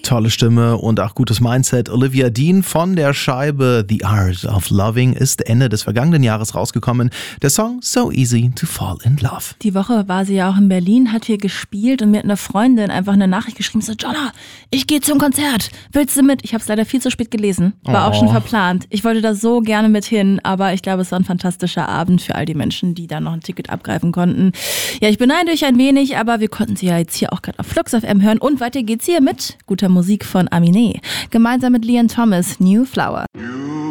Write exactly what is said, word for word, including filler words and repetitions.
Tolle Stimme und auch gutes Mindset. Olivia Dean von der Scheibe The Art of Loving ist Ende des vergangenen Jahres rausgekommen. Der Song So Easy to Fall in Love. Die Woche war sie ja auch in Berlin, hat hier gespielt und mir hat eine Freundin einfach eine Nachricht geschrieben, so, Jonna, ich gehe zum Konzert, willst du mit? Ich habe es leider viel zu spät gelesen, war Oh. auch schon verplant. Ich wollte da so gerne mit hin, aber ich glaube, es war ein fantastischer Abend für all die Menschen, die da noch ein Ticket abgreifen konnten. Ja, ich beneide euch ein wenig, aber wir konnten sie ja jetzt hier auch gerade auf Flux F M hören und weiter geht's hier mit guter Musik von Aminé. Gemeinsam mit Leon Thomas, New Flower. You